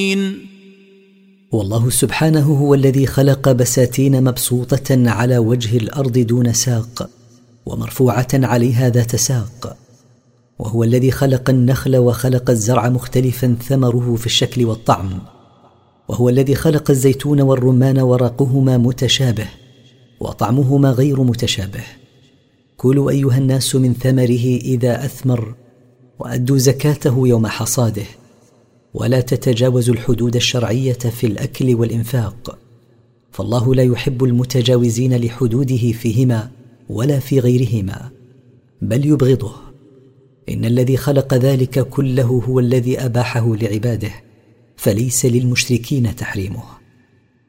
والله سبحانه هو الذي خلق بساتين مبسوطة على وجه الأرض دون ساق ومرفوعة عليها ذات ساق، وهو الذي خلق النخل وخلق الزرع مختلفا ثمره في الشكل والطعم، وهو الذي خلق الزيتون والرمان ورقهما متشابه وطعمهما غير متشابه. كلوا أيها الناس من ثمره إذا أثمر وأدوا زكاته يوم حصاده، ولا تتجاوزوا الحدود الشرعية في الأكل والإنفاق، فالله لا يحب المتجاوزين لحدوده فيهما ولا في غيرهما، بل يبغضه. إن الذي خلق ذلك كله هو الذي أباحه لعباده، فليس للمشركين تحريمه.